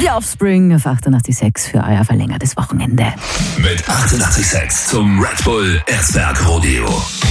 Die Offspring auf 88.6 für euer verlängertes Wochenende. Mit 88.6 zum Red Bull Erzberg Rodeo.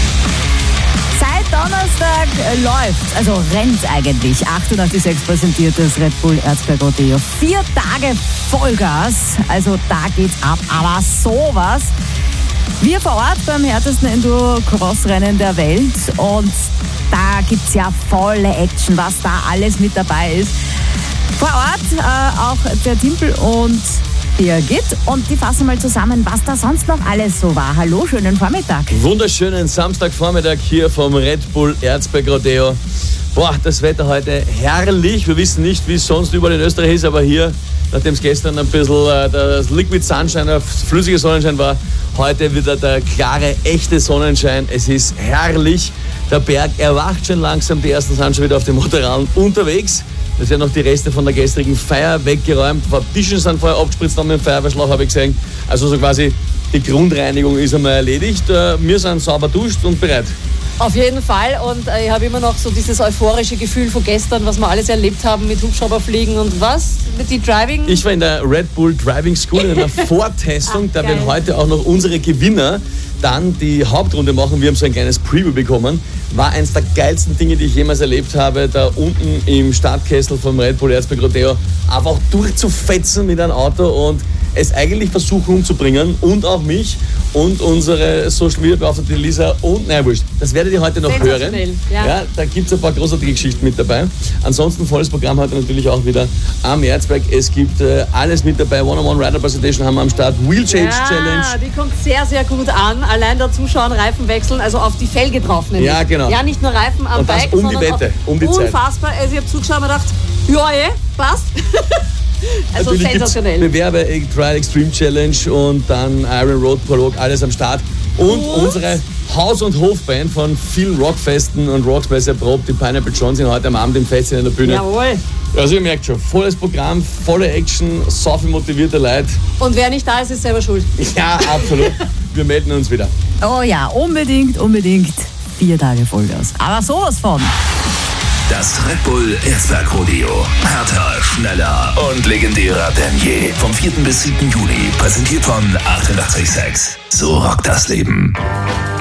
Seit Donnerstag läuft, also rennt eigentlich. 88.6 präsentiert das Red Bull Erzberg Rodeo. 4 Tage Vollgas, also da geht's ab, aber sowas. Wir vor Ort beim härtesten Enduro-Cross-Rennen der Welt und da gibt's ja volle Action, was da alles mit dabei ist. Vor Ort auch der Timpel und Birgit und die fassen mal zusammen, was da sonst noch alles so war. Hallo, schönen Vormittag. Wunderschönen Samstagvormittag hier vom Red Bull Erzberg Rodeo. Boah, das Wetter heute herrlich. Wir wissen nicht, wie es sonst überall in Österreich ist, aber hier, nachdem es gestern ein bisschen das Liquid Sunshine, der flüssige Sonnenschein war, heute wieder der klare, echte Sonnenschein. Es ist herrlich. Der Berg erwacht schon langsam. Die ersten sind schon wieder auf dem Motorrad unterwegs. Es werden noch die Reste von der gestrigen Feier weggeräumt. Tischen sind vorher abgespritzt mit dem Feuerwehrschlauch, habe ich gesehen. Also so quasi die Grundreinigung ist einmal erledigt. Wir sind sauber duscht und bereit. Auf jeden Fall und ich habe immer noch so dieses euphorische Gefühl von gestern, was wir alles erlebt haben mit Hubschrauberfliegen und was? Mit die Driving? Ich war in der Red Bull Driving School in einer Vortestung. Da werden heute auch noch unsere Gewinner dann die Hauptrunde machen. Wir haben so ein kleines Preview bekommen. War eins der geilsten Dinge, die ich jemals erlebt habe, da unten im Startkessel vom Red Bull Erzberg Rodeo einfach durchzufetzen mit einem Auto und es eigentlich versuchen umzubringen und auch mich und unsere Social Media Beauftragte Lisa und, naja wurscht, das werdet ihr heute noch hören. Ja, da gibt es ein paar großartige Geschichten mit dabei. Ansonsten volles Programm heute natürlich auch wieder am Erzberg. Es gibt alles mit dabei. One-on-One Rider Presentation haben wir am Start. Wheel Change Challenge. Die kommt sehr, sehr gut an. Allein da zuschauen, Reifen wechseln, also auf die Felge drauf nämlich. Ja, genau. Ja, nicht nur Reifen am und das Bike, um die Wette, um die Zeit. Unfassbar. Also ich habe zugeschaut und gedacht, ja, passt. Also natürlich sensationell. Bewerbe Trial Extreme Challenge und dann Iron Road Prolog, alles am Start. Und unsere Haus- und Hofband von vielen Rockfesten und Rockspace erprobt, die Pineapple Johns, sind heute am Abend im Fest in der Bühne. Jawohl. Also ihr merkt schon, volles Programm, volle Action, so viel motivierte Leute. Und wer nicht da ist, ist selber schuld. Ja, absolut. Wir melden uns wieder. Oh ja, unbedingt. 4 Tage Vollgas. Aber sowas von. Das Red Bull Erzberg Rodeo. Härter, schneller und legendärer denn je. Vom 4. bis 7. Juni. Präsentiert von 88.6. So rockt das Leben.